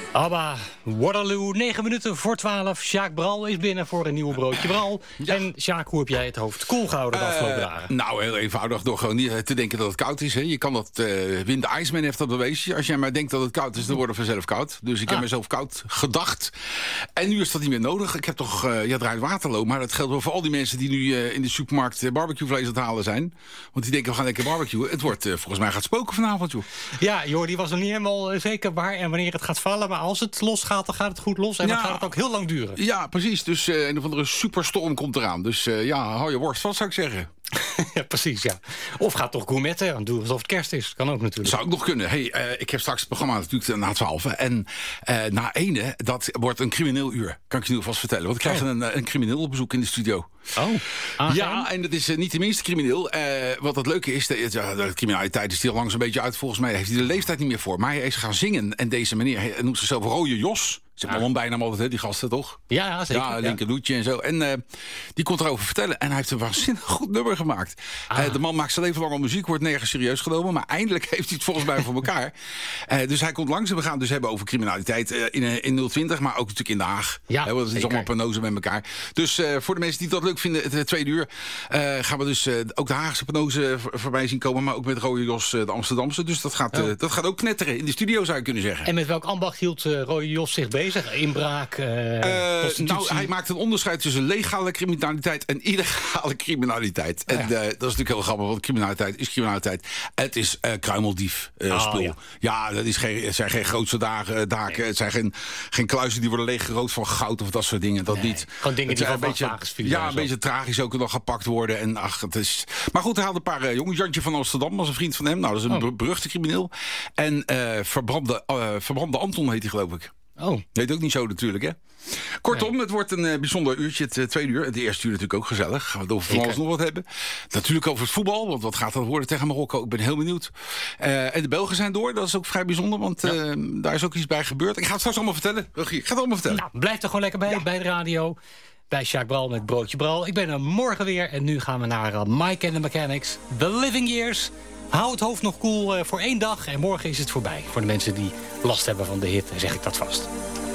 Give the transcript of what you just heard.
Abba, Waterloo, 9 minuten voor 12. Sjaak Bral is binnen voor een nieuw broodje Bral. Ja. En Sjaak, hoe heb jij het hoofd koel gehouden de afgelopen dagen? Nou, heel eenvoudig. Door gewoon niet te denken dat het koud is. Hè. Je kan dat, Wim de IJsman heeft dat bewezen. Als jij maar denkt dat het koud is, dan wordt het vanzelf koud. Dus ik heb mezelf koud gedacht. En nu is dat niet meer nodig. Ik heb toch, draait Waterloo. Maar dat geldt wel voor al die mensen die nu in de supermarkt barbecuevlees aan het halen zijn. Want die denken, we gaan lekker barbecuen. Het wordt, volgens mij gaat het spoken vanavond, joh. Ja, joh, die was nog niet helemaal zeker waar en wanneer het gaat vallen. Maar als het losgaat, dan gaat het goed los. En dan gaat het ook heel lang duren. Ja, precies. Dus een of andere superstorm komt eraan. Dus hou je worst vast, zou ik zeggen. Ja, precies, ja. Of ga toch gourmetten en doe alsof het kerst is. Kan ook natuurlijk. Zou ik nog kunnen. Ik heb straks het programma natuurlijk na 12. En na 1, dat wordt een crimineel uur. Kan ik je nu vast vertellen. Want ik krijg een crimineel op bezoek in de studio. Oh, ja, en dat is niet de minste crimineel. Wat het leuke is, de criminaliteit is hier langs een beetje uit. Volgens mij heeft hij de leeftijd niet meer voor. Maar hij is gaan zingen. En deze meneer noemt zichzelf Rode Jos. Ze hebben allemaal bijnaam altijd, hè, die gasten, toch? Ja, zeker. Ja, linkerdoetje en zo. En die komt erover vertellen. En hij heeft een waanzinnig goed nummer gemaakt. De man maakt zijn leven lang al muziek, wordt nergens serieus genomen. Maar eindelijk heeft hij het volgens mij voor elkaar. Dus hij komt langs en we gaan het dus hebben over criminaliteit in 020. Maar ook natuurlijk in Den Haag. Ja, want het is allemaal panozen met elkaar. Dus voor de mensen die dat leuk vinden, het tweede uur... gaan we dus ook de Haagse panozen voorbij zien komen. Maar ook met Rode Jos de Amsterdamse. Dus dat gaat ook knetteren in de studio, zou je kunnen zeggen. En met welk ambacht hield Rode Jos zich bezig? Inbraak, prostitutie? Hij maakt een onderscheid tussen legale criminaliteit en illegale criminaliteit. En dat is natuurlijk heel grappig, want criminaliteit is criminaliteit. Het is kruimeldief spul. Ja, het zijn geen grootste daken. Nee. Het zijn geen kluizen die worden leeggeroofd van goud of dat soort dingen. Dat niet. Gewoon dingen die van vrachtwagens vielen. Ja, een beetje tragisch ook nog gepakt worden. En het is... Maar goed, hij had een paar jongens. Jantje van Amsterdam was een vriend van hem. Nou, dat is een beruchte crimineel. En verbrande Anton heet hij, geloof ik. Heet ook niet zo natuurlijk, hè? Kortom, Het wordt een bijzonder uurtje, het tweede uur. Het eerste uur natuurlijk ook gezellig. Gaan we het over van alles nog wat hebben. Natuurlijk over het voetbal, want wat gaat dat worden tegen Marokko? Ik ben heel benieuwd. En de Belgen zijn door, dat is ook vrij bijzonder, want daar is ook iets bij gebeurd. Ik ga het straks allemaal vertellen. Rogier, ik ga het allemaal vertellen. Nou, blijf er gewoon lekker bij de radio. Bij Sjaak Bral met Broodje Bral. Ik ben er morgen weer en nu gaan we naar Mike and the Mechanics. The Living Years. Hou het hoofd nog koel voor 1 dag en morgen is het voorbij. Voor de mensen die last hebben van de hitte, zeg ik dat vast.